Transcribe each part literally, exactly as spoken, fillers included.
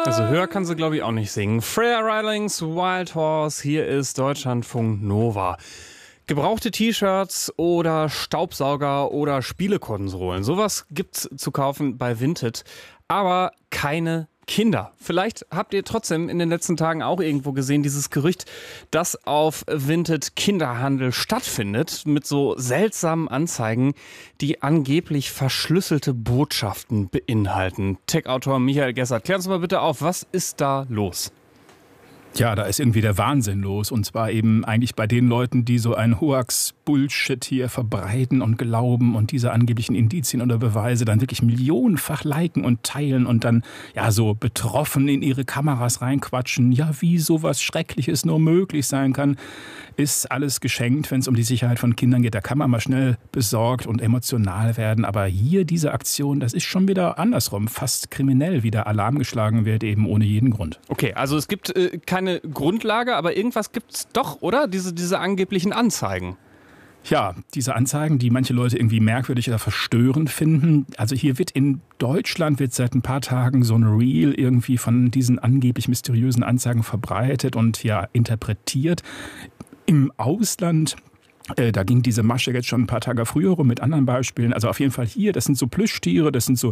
Also höher kann sie, glaube ich, auch nicht singen. Freya Rilings Wild Horse, hier ist Deutschlandfunk Nova. Gebrauchte T-Shirts oder Staubsauger oder Spielekonsolen. Sowas gibt's zu kaufen bei Vinted, aber keine Kinder. Vielleicht habt ihr trotzdem in den letzten Tagen auch irgendwo gesehen, dieses Gerücht, dass auf Vinted Kinderhandel stattfindet mit so seltsamen Anzeigen, die angeblich verschlüsselte Botschaften beinhalten. Tech-Autor Michael Gessert, klär uns mal bitte auf, was ist da los? Ja, da ist irgendwie der Wahnsinn los. Und zwar eben eigentlich bei den Leuten, die so einen Hoax-Bullshit hier verbreiten und glauben und diese angeblichen Indizien oder Beweise dann wirklich millionenfach liken und teilen und dann ja so betroffen in ihre Kameras reinquatschen. Ja, wie sowas Schreckliches nur möglich sein kann, ist alles geschenkt, wenn es um die Sicherheit von Kindern geht. Da kann man mal schnell besorgt und emotional werden. Aber hier diese Aktion, das ist schon wieder andersrum, fast kriminell, wie der Alarm geschlagen wird, eben ohne jeden Grund. Okay, also es gibt äh, keine Grundlage, aber irgendwas gibt's doch, oder? Diese, diese angeblichen Anzeigen. Ja, diese Anzeigen, die manche Leute irgendwie merkwürdig oder verstörend finden. Also hier wird in Deutschland wird seit ein paar Tagen so ein Reel irgendwie von diesen angeblich mysteriösen Anzeigen verbreitet und ja interpretiert. Im Ausland, äh, da ging diese Masche jetzt schon ein paar Tage früher rum mit anderen Beispielen. Also auf jeden Fall hier, das sind so Plüschtiere, das sind so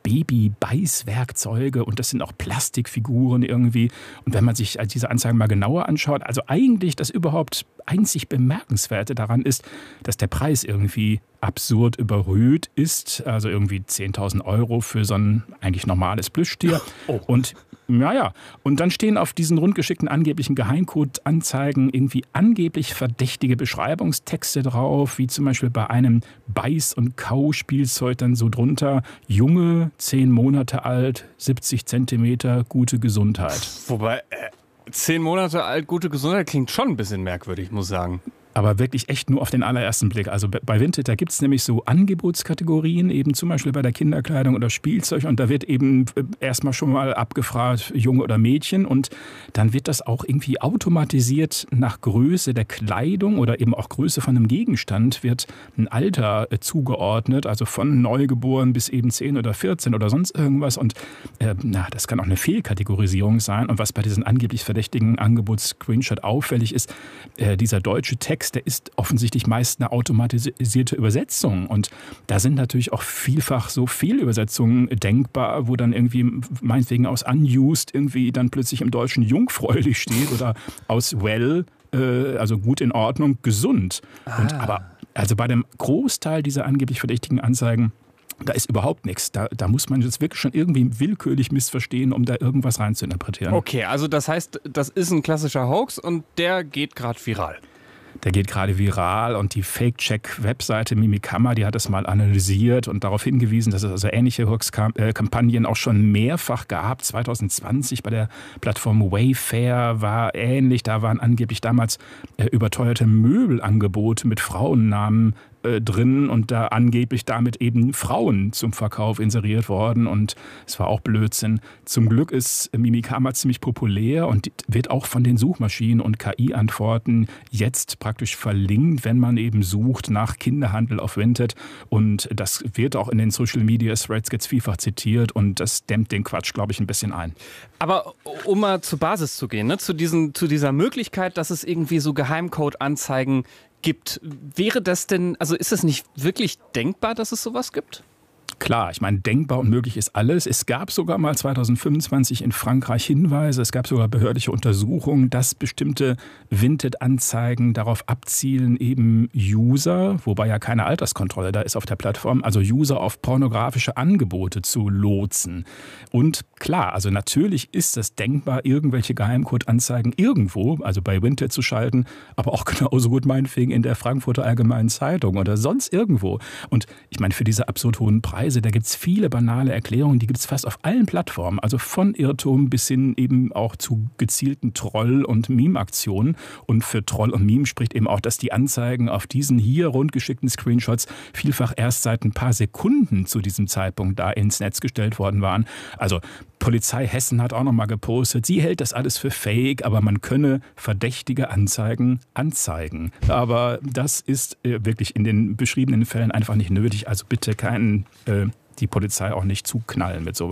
Baby-Beißwerkzeuge und das sind auch Plastikfiguren irgendwie. Und wenn man sich diese Anzeigen mal genauer anschaut, also eigentlich das überhaupt einzig Bemerkenswerte daran ist, dass der Preis irgendwie absurd überhöht ist. Also irgendwie zehntausend Euro für so ein eigentlich normales Plüschtier. Oh. Und ja, ja. Und dann stehen auf diesen rundgeschickten angeblichen Geheimcode-Anzeigen irgendwie angeblich verdächtige Beschreibungstexte drauf, wie zum Beispiel bei einem Beiß- und Kauspielzeug dann so drunter: Junge, zehn Monate alt, siebzig Zentimeter, gute Gesundheit. Wobei, äh, zehn Monate alt, gute Gesundheit klingt schon ein bisschen merkwürdig, muss ich sagen. Aber wirklich echt nur auf den allerersten Blick. Also bei Vinted, da gibt es nämlich so Angebotskategorien, eben zum Beispiel bei der Kinderkleidung oder Spielzeug. Und da wird eben erstmal schon mal abgefragt, Junge oder Mädchen. Und dann wird das auch irgendwie automatisiert nach Größe der Kleidung oder eben auch Größe von einem Gegenstand wird ein Alter zugeordnet. Also von Neugeboren bis eben zehn oder vierzehn oder sonst irgendwas. Und äh, na, das kann auch eine Fehlkategorisierung sein. Und was bei diesen angeblich verdächtigen Angebots-Screenshot auffällig ist, äh, dieser deutsche Text, der ist offensichtlich meist eine automatisierte Übersetzung. Und da sind natürlich auch vielfach so Fehlübersetzungen denkbar, wo dann irgendwie meinetwegen aus unused irgendwie dann plötzlich im Deutschen jungfräulich steht oder aus well, äh, also gut in Ordnung, gesund. Ah. Und aber also bei dem Großteil dieser angeblich verdächtigen Anzeigen, da ist überhaupt nichts. Da, da muss man jetzt wirklich schon irgendwie willkürlich missverstehen, um da irgendwas reinzuinterpretieren. Okay, also das heißt, das ist ein klassischer Hoax und der geht gerade viral. Der geht gerade viral und die Fake-Check-Webseite Mimikama, die hat das mal analysiert und darauf hingewiesen, dass es also ähnliche Hoax-Kampagnen auch schon mehrfach gab. zwanzig zwanzig bei der Plattform Wayfair war ähnlich. Da waren angeblich damals äh, überteuerte Möbelangebote mit Frauennamen drin und da angeblich damit eben Frauen zum Verkauf inseriert worden und es war auch Blödsinn. Zum Glück ist Mimikama ziemlich populär und wird auch von den Suchmaschinen und K I-Antworten jetzt praktisch verlinkt, wenn man eben sucht nach Kinderhandel auf Vinted und das wird auch in den Social-Media-Threads jetzt vielfach zitiert und das dämmt den Quatsch, glaube ich, ein bisschen ein. Aber um mal zur Basis zu gehen, ne, zu, diesen, zu dieser Möglichkeit, dass es irgendwie so Geheimcode-Anzeigen gibt. Wäre das denn, also ist es nicht wirklich denkbar, dass es sowas gibt? Klar, ich meine, denkbar und möglich ist alles. Es gab sogar mal zwanzig fünfundzwanzig in Frankreich Hinweise, es gab sogar behördliche Untersuchungen, dass bestimmte Vinted-Anzeigen darauf abzielen, eben User, wobei ja keine Alterskontrolle da ist auf der Plattform, also User auf pornografische Angebote zu lotsen. Und klar, also natürlich ist es denkbar, irgendwelche Geheimcode-Anzeigen irgendwo, also bei Vinted zu schalten, aber auch genauso gut meinetwegen in der Frankfurter Allgemeinen Zeitung oder sonst irgendwo. Und ich meine, für diese absurd hohen Preise, da gibt es viele banale Erklärungen, die gibt es fast auf allen Plattformen, also von Irrtum bis hin eben auch zu gezielten Troll- und Meme-Aktionen. Und für Troll und Meme spricht eben auch, dass die Anzeigen auf diesen hier rundgeschickten Screenshots vielfach erst seit ein paar Sekunden zu diesem Zeitpunkt da ins Netz gestellt worden waren. Also Polizei Hessen hat auch noch mal gepostet, sie hält das alles für fake, aber man könne verdächtige Anzeigen anzeigen. Aber das ist äh, wirklich in den beschriebenen Fällen einfach nicht nötig. Also bitte keinen, äh, die Polizei auch nicht zuknallen mit sowas.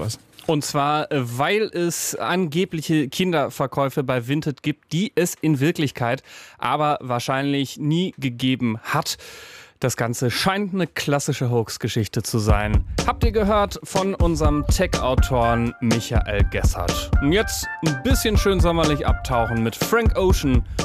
Und zwar, weil es angebliche Kinderverkäufe bei Vinted gibt, die es in Wirklichkeit aber wahrscheinlich nie gegeben hat. Das Ganze scheint eine klassische Hoax-Geschichte zu sein. Habt ihr gehört von unserem Tech-Autoren Michael Gessert. Und jetzt ein bisschen schön sommerlich abtauchen mit Frank Ocean